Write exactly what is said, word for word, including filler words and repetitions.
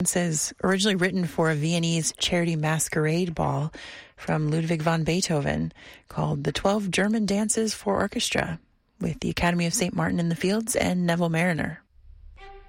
It says, originally written for a Viennese charity masquerade ball from Ludwig van Beethoven called The Twelve German Dances for Orchestra, with the Academy of Saint Martin in the Fields and Neville Mariner.